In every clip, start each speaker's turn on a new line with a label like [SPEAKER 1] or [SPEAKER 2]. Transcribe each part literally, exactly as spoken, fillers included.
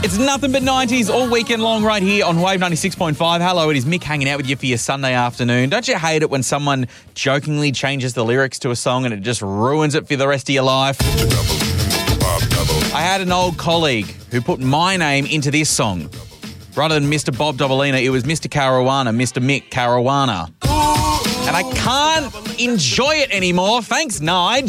[SPEAKER 1] It's nothing but nineties all weekend long right here on Wave ninety-six point five. Hello, it is Mick hanging out with you for your Sunday afternoon. Don't you hate it when someone jokingly changes the lyrics to a song and it just ruins it for the rest of your life? I had an old colleague who put my name into this song. Rather than Mister Bob Dobalina, it was Mister Caruana, Mister Mick Caruana. And I can't enjoy it anymore. Thanks, Nige.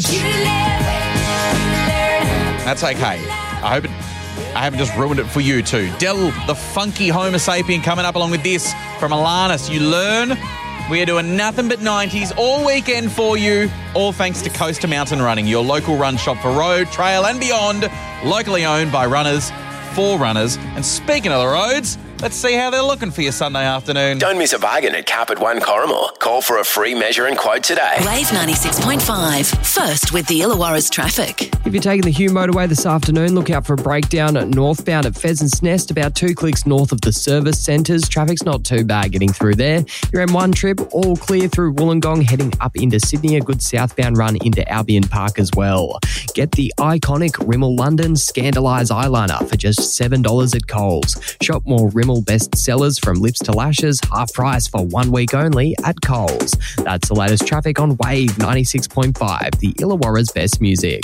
[SPEAKER 1] That's okay. I hope it, I haven't just ruined it for you too. Del, the funky Homo sapien, coming up along with this from Alanis. You learn we are doing nothing but nineties all weekend for you, all thanks to Coast to Mountain Running, your local run shop for road, trail and beyond, locally owned by runners, for runners. And speaking of the roads, let's see how they're looking for you Sunday afternoon.
[SPEAKER 2] Don't miss a bargain at Carpet One Corrimal. Call for a free measure and quote today.
[SPEAKER 3] Wave ninety-six point five. First with the Illawarra's traffic.
[SPEAKER 4] If you're taking the Hume motorway this afternoon, look out for a breakdown at northbound at Pheasants Nest, about two clicks north of the service centres. Traffic's not too bad getting through there. Your M one trip, all clear through Wollongong, heading up into Sydney. A good southbound run into Albion Park as well. Get the iconic Rimmel London Scandalise eyeliner for just seven dollars at Coles. Shop more Rimmel best sellers from lips to lashes, half price for one week only at Coles. That's the latest traffic on Wave ninety-six point five, the Illawarra's best music.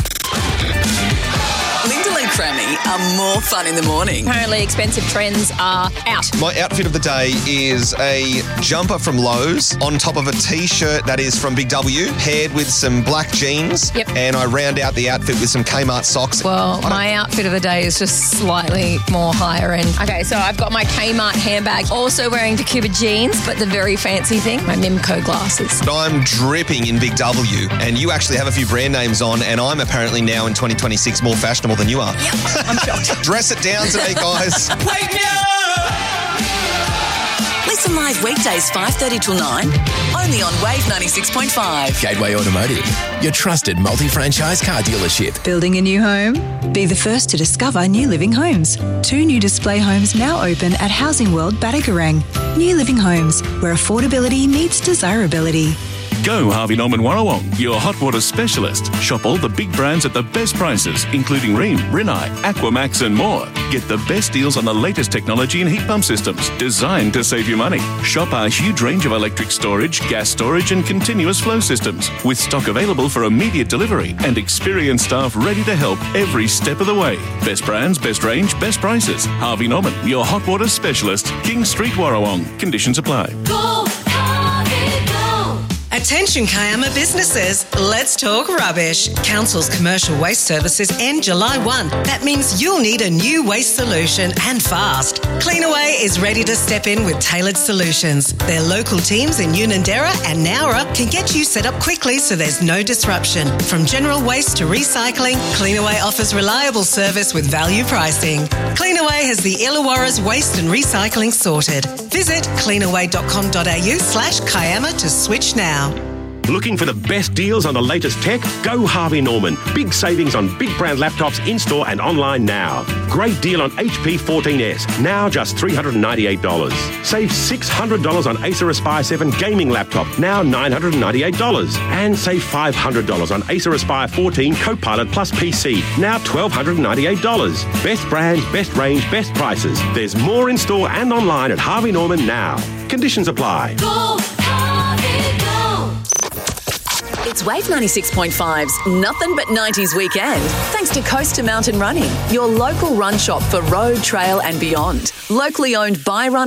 [SPEAKER 3] Linda and Crammy are more fun in the morning.
[SPEAKER 5] Apparently expensive trends are out.
[SPEAKER 6] My outfit of the day is a jumper from Lowe's on top of a T-shirt that is from Big W, paired with some black jeans.
[SPEAKER 5] Yep.
[SPEAKER 6] And I round out the outfit with some Kmart socks.
[SPEAKER 5] Well, my outfit of the day is just slightly more higher end. Okay, so I've got my Kmart handbag, also wearing Tacuba jeans, but the very fancy thing, my Mimco glasses.
[SPEAKER 6] I'm dripping in Big W, and you actually have a few brand names on, and I'm apparently now in twenty twenty-six more fashionable than you are.
[SPEAKER 5] Yep, I'm shocked.
[SPEAKER 6] Dress it down today, guys.
[SPEAKER 3] Wake me up! Listen live weekdays five thirty till nine, only on Wave ninety-six point five.
[SPEAKER 2] Gateway Automotive, your trusted multi-franchise car dealership.
[SPEAKER 7] Building a new home? Be the first to discover New Living Homes. Two new display homes now open at Housing World Batagarang. New Living Homes, where affordability meets desirability.
[SPEAKER 8] Go Harvey Norman Warrawong, your hot water specialist. Shop all the big brands at the best prices, including Rheem, Rinnai, Aquamax and more. Get the best deals on the latest technology and heat pump systems, designed to save you money. Shop our huge range of electric storage, gas storage and continuous flow systems, with stock available for immediate delivery and experienced staff ready to help every step of the way. Best brands, best range, best prices. Harvey Norman, your hot water specialist. King Street Warrawong. Conditions apply.
[SPEAKER 9] Go, Harvey, go. Attention Kiama businesses, let's talk rubbish. Council's commercial waste services end July first. That means you'll need a new waste solution and fast. Cleanaway is ready to step in with tailored solutions. Their local teams in Unanderra and Nowra can get you set up quickly so there's no disruption. From general waste to recycling, Cleanaway offers reliable service with value pricing. Cleanaway has the Illawarra's waste and recycling sorted. Visit cleanaway.com.au slash Kiama to switch now.
[SPEAKER 10] Looking for the best deals on the latest tech? Go Harvey Norman. Big savings on big brand laptops in-store and online now. Great deal on H P fourteen S, now just three hundred ninety-eight dollars. Save six hundred dollars on Acer Aspire seven gaming laptop, now nine hundred ninety-eight dollars. And save five hundred dollars on Acer Aspire fourteen Copilot Plus P C, now one thousand two hundred ninety-eight dollars. Best brands, best range, best prices. There's more in-store and online at Harvey Norman now. Conditions apply.
[SPEAKER 9] Go, Harvey, go.
[SPEAKER 3] It's Wave ninety-six point five's Nothing But nineties Weekend, thanks to Coast to Mountain Running, your local run shop for road, trail and beyond. Locally owned by runners.